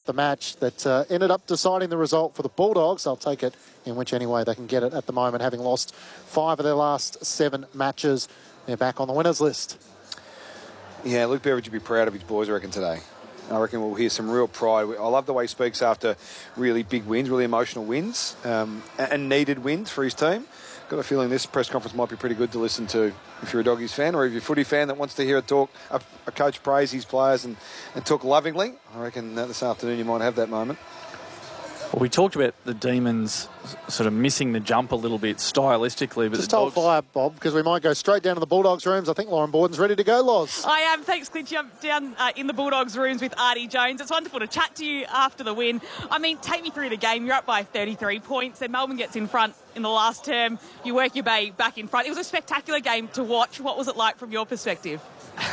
the match that ended up deciding the result for the Bulldogs. They'll take it in which any way they can get it at the moment, having lost 5 of their last 7 matches. They're back on the winners list. Yeah, Luke Beveridge would be proud of his boys, I reckon, today. I reckon we'll hear some real pride. I love the way he speaks after really big wins, really emotional wins, and needed wins for his team. Got a feeling this press conference might be pretty good to listen to if you're a Doggies fan, or if you're a footy fan that wants to hear a coach praise his players and talk lovingly. I reckon this afternoon you might have that moment. Well, we talked about the Demons sort of missing the jump a little bit stylistically. But just hold fire, Bob, because we might go straight down to the Bulldogs rooms. I think Lauren Borden's ready to go, Loz. I am. Thanks, Clint. I'm down in the Bulldogs rooms with Artie Jones. It's wonderful to chat to you after the win. I mean, take me through the game. You're up by 33 points, and Melbourne gets in front in the last term. You work your way back in front. It was a spectacular game to watch. What was it like from your perspective?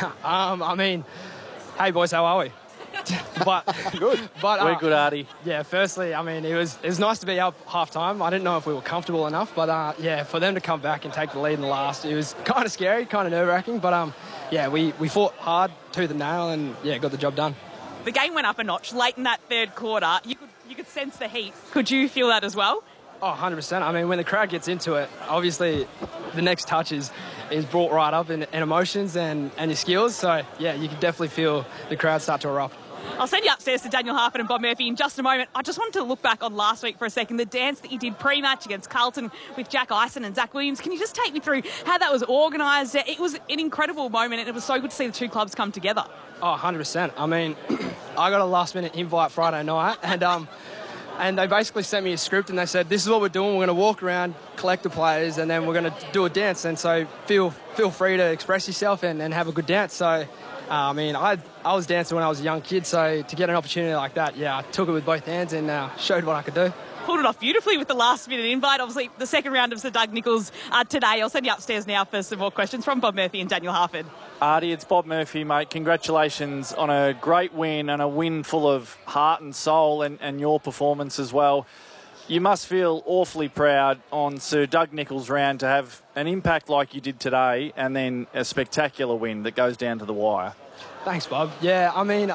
I mean, hey, boys, how are we? But good. But we're good, Artie. Yeah, firstly, I mean, it was nice to be up half-time. I didn't know if we were comfortable enough, but yeah, for them to come back and take the lead in the last, it was kind of scary, kind of nerve-wracking, but yeah, we fought hard, tooth and nail, and yeah, got the job done. The game went up a notch late in that third quarter. You could sense the heat. Could you feel that as well? Oh, 100%. I mean, when the crowd gets into it, obviously the next touch is brought right up in emotions and your skills. So, yeah, you can definitely feel the crowd start to erupt. I'll send you upstairs to Daniel Harford and Bob Murphy in just a moment. I just wanted to look back on last week for a second, the dance that you did pre-match against Carlton with Jack Ison and Zach Williams. Can you just take me through how that was organised? It was an incredible moment, and it was so good to see the two clubs come together. Oh, 100%. I mean, I got a last-minute invite Friday night, and they basically sent me a script, and they said, this is what we're doing. We're going to walk around, collect the players, and then we're going to do a dance. And so feel free to express yourself and have a good dance. So, I mean, I was dancing when I was a young kid, so to get an opportunity like that, yeah, I took it with both hands and showed what I could do. Pulled it off beautifully with the last-minute invite. Obviously, the second round of Sir Doug Nicholls today. I'll send you upstairs now for some more questions from Bob Murphy and Daniel Harford. Artie, it's Bob Murphy, mate. Congratulations on a great win and a win full of heart and soul and your performance as well. You must feel awfully proud on Sir Doug Nicholls' round to have an impact like you did today and then a spectacular win that goes down to the wire. Thanks, Bob. Yeah, I mean,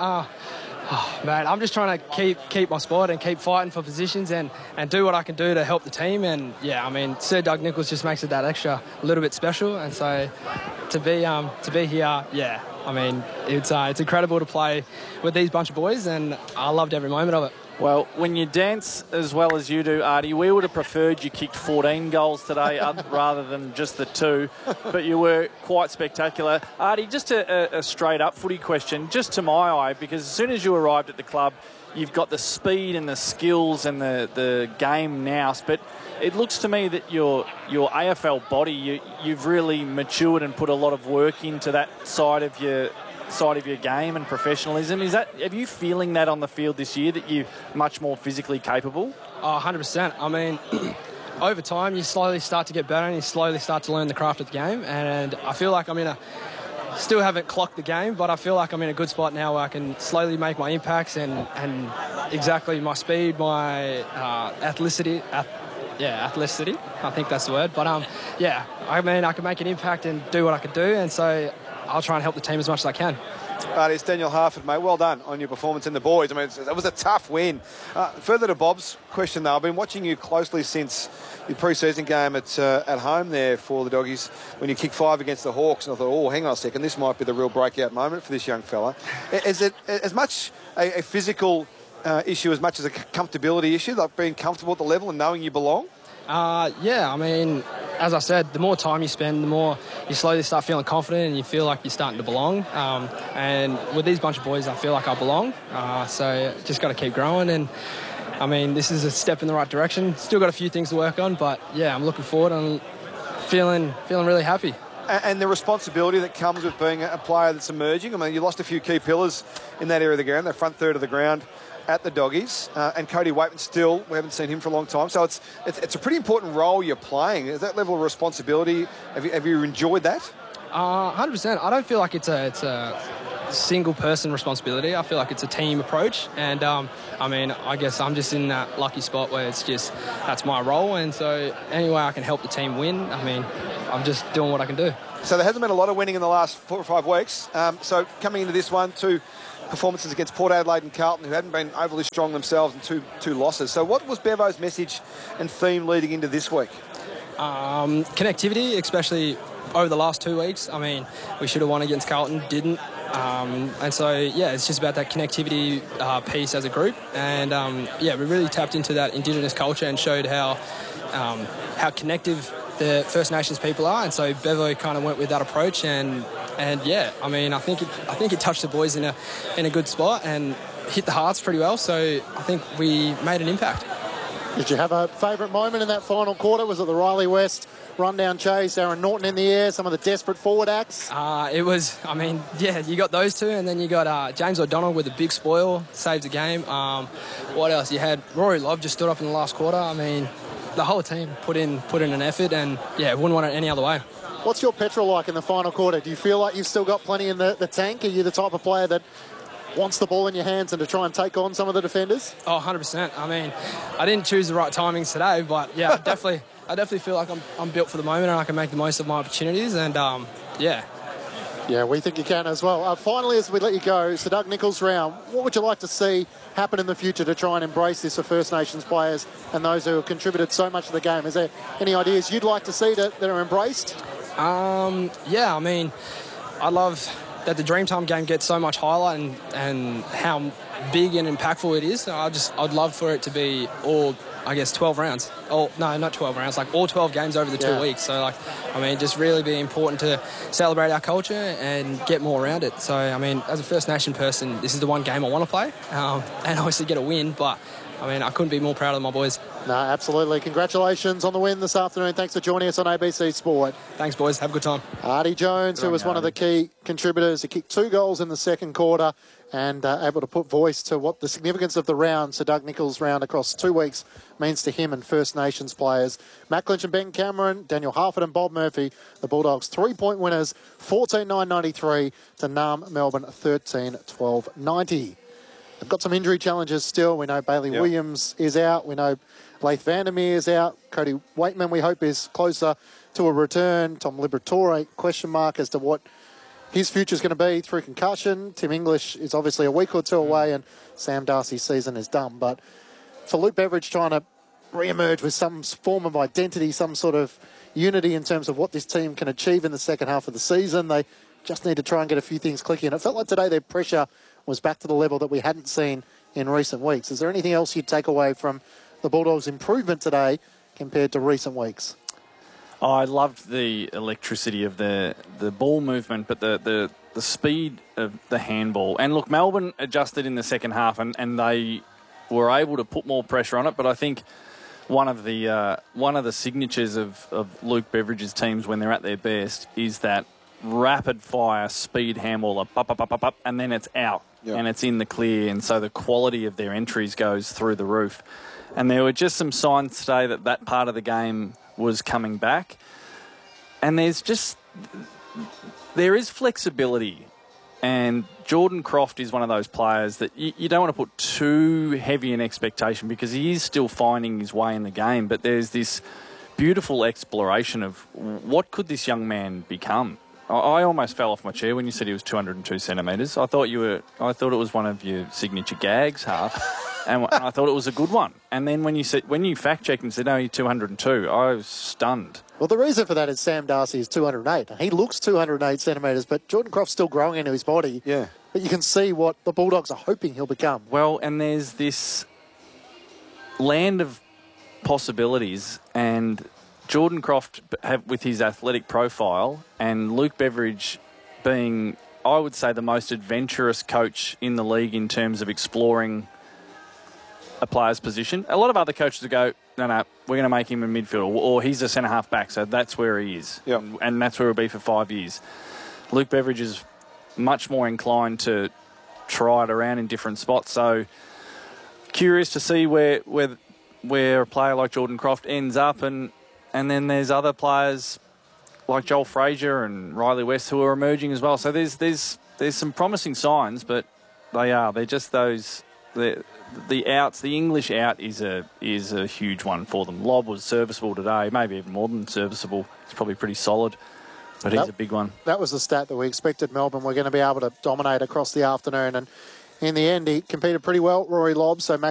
man, I'm just trying to keep my spot and keep fighting for positions and do what I can do to help the team. And, yeah, I mean, Sir Doug Nicholls just makes it that extra a little bit special. And so to be here, yeah, I mean, it's incredible to play with these bunch of boys, and I loved every moment of it. Well, when you dance as well as you do, Artie, we would have preferred you kicked 14 goals today rather than just the 2, but you were quite spectacular. Artie, just a straight-up footy question, just to my eye, because as soon as you arrived at the club, you've got the speed and the skills and the game nous, but it looks to me that your AFL body, you've really matured and put a lot of work into that side of your game and professionalism. Have you feeling that on the field this year, that you're much more physically capable? Oh, 100%. I mean, over time you slowly start to get better and you slowly start to learn the craft of the game, and I feel like still haven't clocked the game, but I feel like I'm in a good spot now where I can slowly make my impacts and exactly my speed, my athleticity. Athleticity, I think that's the word. But yeah, I mean, I can make an impact and do what I can do, and so I'll try and help the team as much as I can. It's Daniel Harford, mate. Well done on your performance in the boys. I mean, it was a tough win. Further to Bob's question, though, I've been watching you closely since your pre-season game at home there for the Doggies when you kicked 5 against the Hawks, and I thought, oh, hang on a second, this might be the real breakout moment for this young fella. Is it as much a physical issue as much as a comfortability issue, like being comfortable at the level and knowing you belong? Yeah, I mean, as I said, the more time you spend, the more you slowly start feeling confident and you feel like you're starting to belong. And with these bunch of boys, I feel like I belong. So just got to keep growing. And, I mean, this is a step in the right direction. Still got a few things to work on, but, yeah, I'm looking forward and feeling really happy. And the responsibility that comes with being a player that's emerging. I mean, you lost a few key pillars in that area of the ground, the front third of the ground at the Doggies, and Cody Waitman still, we haven't seen him for a long time, so it's a pretty important role you're playing. Is that level of responsibility, have you enjoyed that? 100%. I don't feel like it's a single person responsibility. I feel like it's a team approach, and I mean, I guess I'm just in that lucky spot where it's just, that's my role, and so any way I can help the team win, I mean, I'm just doing what I can do. So there hasn't been a lot of winning in the last 4 or 5 weeks, so coming into this one, 2 performances against Port Adelaide and Carlton, who hadn't been overly strong themselves, and two losses. So what was Bevo's message and theme leading into this week? Connectivity, especially over the last 2 weeks. I mean, we should have won against Carlton, didn't. And so, yeah, it's just about that connectivity piece as a group. And, yeah, we really tapped into that Indigenous culture and showed how connective the First Nations people are. And so Bevo kind of went with that approach. And yeah, I mean, I think it touched the boys in a good spot and hit the hearts pretty well. So I think we made an impact. Did you have a favourite moment in that final quarter? Was it the Riley West run-down chase, Aaron Norton in the air, some of the desperate forward acts? It was, I mean, yeah, you got those two, and then you got James O'Donnell with a big spoil, saved the game. What else? You had Rory Love just stood up in the last quarter. I mean, the whole team put in an effort, and, yeah, wouldn't want it any other way. What's your petrol like in the final quarter? Do you feel like you've still got plenty in the tank? Are you the type of player that wants the ball in your hands and to try and take on some of the defenders? Oh, 100%. I mean, I didn't choose the right timings today, but yeah, I definitely feel like I'm built for the moment and I can make the most of my opportunities. And yeah. Yeah, we think you can as well. Finally, as we let you go, it's the Doug Nicholls round. What would you like to see happen in the future to try and embrace this for First Nations players and those who have contributed so much to the game? Is there any ideas you'd like to see that are embraced? Yeah, I mean, I love that the Dreamtime game gets so much highlight and how big and impactful it is. I'd love for it to be all, I guess, 12 rounds. Oh, no, not 12 rounds, like all 12 games over the 2 weeks. So, like, I mean, just really be important to celebrate our culture and get more around it. So, I mean, as a First Nation person, this is the one game I want to play and obviously get a win. But, I mean, I couldn't be more proud of my boys. No, absolutely. Congratulations on the win this afternoon. Thanks for joining us on ABC Sport. Thanks, boys. Have a good time. Artie Jones, who was one of the key contributors, he kicked 2 goals in the second quarter and able to put voice to what the significance of the round, Sir Doug Nicholls round across 2 weeks, means to him and First Nations players. Matt Clinch and Ben Cameron, Daniel Harford and Bob Murphy, the Bulldogs 3-point winners, 14-9-93 to Naarm Melbourne 13-12-90. They've got some injury challenges still. We know Bailey Williams is out. We know Leith Vandermeer is out. Cody Waitman, we hope, is closer to a return. Tom Liberatore, question mark as to what his future is going to be through concussion. Tim English is obviously a week or two away, and Sam Darcy's season is done. But for Luke Beveridge trying to re-emerge with some form of identity, some sort of unity in terms of what this team can achieve in the second half of the season, they just need to try and get a few things clicking. And it felt like today their pressure was back to the level that we hadn't seen in recent weeks. Is there anything else you'd take away from the Bulldogs' improvement today compared to recent weeks? I loved the electricity of the ball movement, but the speed of the handball. And look, Melbourne adjusted in the second half and they were able to put more pressure on it. But I think one of the signatures of Luke Beveridge's teams when they're at their best is that rapid fire speed handball, up, and then it's out and it's in the clear. And so the quality of their entries goes through the roof. And there were just some signs today that part of the game was coming back. And there is flexibility. And Jordan Croft is one of those players that you don't want to put too heavy an expectation because he is still finding his way in the game. But there's this beautiful exploration of what could this young man become. I almost fell off my chair when you said he was 202 centimetres. I thought it was one of your signature gags, Half, and I thought it was a good one. And then when you fact checked and said no, he's 202, I was stunned. Well, the reason for that is Sam Darcy is 208. He looks 208 centimetres, but Jordan Croft's still growing into his body. Yeah. But you can see what the Bulldogs are hoping he'll become. Well, and there's this land of possibilities, and Jordan Croft with his athletic profile and Luke Beveridge being, I would say, the most adventurous coach in the league in terms of exploring a player's position. A lot of other coaches would go, no, we're going to make him a midfielder, or he's a centre-half back, so that's where he is. Yep. And that's where he'll be for 5 years. Luke Beveridge is much more inclined to try it around in different spots. So curious to see where a player like Jordan Croft ends up, and then there's other players like Joel Frazier and Riley West who are emerging as well. So there's some promising signs, but they're just those the outs. The English out is a huge one for them. Lobb was serviceable today, maybe even more than serviceable. He's probably pretty solid, but he's a big one. That was the stat that we expected Melbourne were going to be able to dominate across the afternoon, and in the end, he competed pretty well, Rory Lobb, so Max